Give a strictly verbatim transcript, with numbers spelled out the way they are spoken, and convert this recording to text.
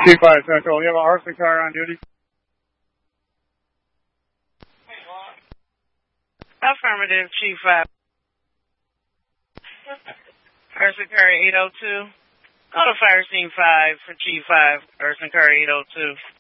Chief five Central, you have a arson car on duty? Affirmative, Chief five. Arson car eight oh two. Go to fire scene five for Chief five, Arson car eight oh two.